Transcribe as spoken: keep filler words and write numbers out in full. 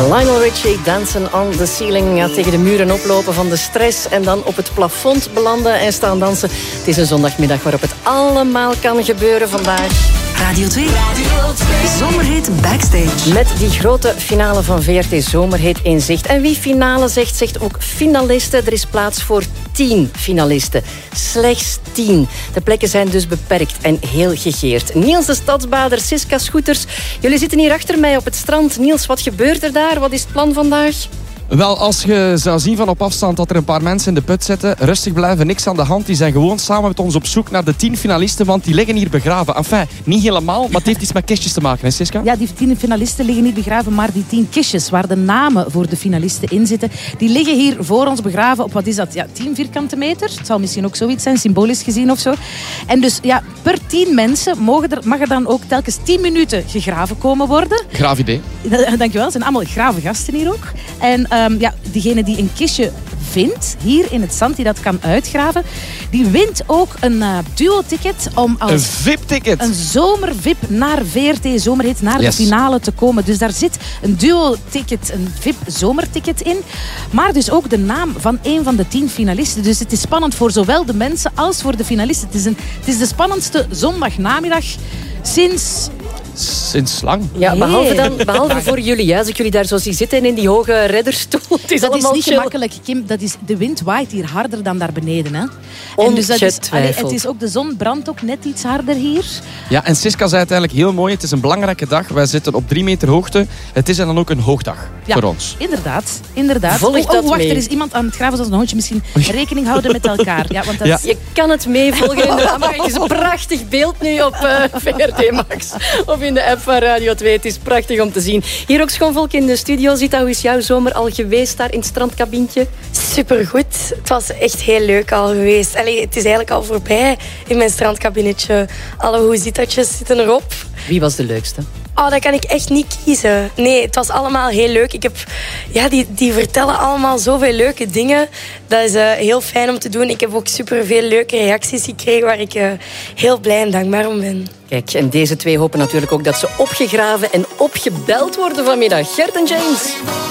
Lionel Richie, Dancing on the Ceiling. Ja, tegen de muren oplopen van de stress en dan op het plafond belanden en staan dansen. Het is een zondagmiddag waarop het allemaal kan gebeuren vandaag. Radio twee. Radio twee. Zomerhit Backstage. Met die grote finale van V R T Zomerhit in zicht. En wie finale zegt, zegt ook finalisten. Er is plaats voor tien finalisten. Slechts tien. De plekken zijn dus beperkt en heel gegeerd. Niels de Stadsbader, Siska Schoeters. Jullie zitten hier achter mij op het strand. Niels, wat gebeurt er daar? Wat is het plan vandaag? Wel, als je zou zien van op afstand dat er een paar mensen in de put zitten, rustig blijven, niks aan de hand. Die zijn gewoon samen met ons op zoek naar de tien finalisten, want die liggen hier begraven. Enfin, niet helemaal, maar het heeft iets met kistjes te maken, hè Siska? Ja, die tien finalisten liggen niet begraven, maar die tien kistjes waar de namen voor de finalisten in zitten, die liggen hier voor ons begraven op, wat is dat, ja, tien vierkante meter? Het zal misschien ook zoiets zijn, symbolisch gezien of zo. En dus, ja, per tien mensen mogen er, mag er dan ook telkens tien minuten gegraven komen worden. Graaf idee. Dankjewel, het zijn allemaal grave gasten hier ook. En um, ja, diegene die een kistje vindt, hier in het zand, die dat kan uitgraven, die wint ook een uh, duo-ticket om als... Een V I P-ticket. Een zomer-V I P naar V R T Zomerhit, naar yes. de finale te komen. Dus daar zit een duo-ticket, een V I P-zomerticket in. Maar dus ook de naam van een van de tien finalisten. Dus het is spannend voor zowel de mensen als voor de finalisten. Het is, een, het is de spannendste zondagnamiddag sinds... Sinds lang. Ja, behalve, dan, behalve voor jullie. Ja, als ik jullie daar zo zie zitten in die hoge redderstoel. Het is dat allemaal is niet chill. gemakkelijk, Kim. Dat is, de wind waait hier harder dan daar beneden. Hè? En dus dat is, allee, het is ook, de zon brandt ook net iets harder hier. Ja, en Siska zei het eigenlijk heel mooi. Het is een belangrijke dag. Wij zitten op drie meter hoogte. Het is dan ook een hoogdag ja, voor ons. Inderdaad. inderdaad. Volg oh, dat oh, wacht, mee. Er is iemand aan het graven zoals een hondje. Misschien rekening houden met elkaar. Ja, want dat Ja. is... Je kan het meevolgen in de camera. Het is een prachtig beeld nu op uh, V R T Max. Of in de app van Radio twee. Het is prachtig om te zien. Hier ook schoon volk in de studio zit. Hoe is jouw zomer al geweest daar in het strandkabintje? Supergoed. Het was echt heel leuk al geweest. Allee, het is eigenlijk al voorbij in mijn strandkabinetje. Alle hoezitatjes zitten erop. Wie was de leukste? Oh, dat kan ik echt niet kiezen. Nee, het was allemaal heel leuk. Ik heb, ja, die, die vertellen allemaal zoveel leuke dingen. Dat is uh, heel fijn om te doen. Ik heb ook superveel leuke reacties gekregen waar ik uh, heel blij en dankbaar om ben. Kijk, en deze twee hopen natuurlijk ook dat ze opgegraven en opgebeld worden vanmiddag. Gert en James.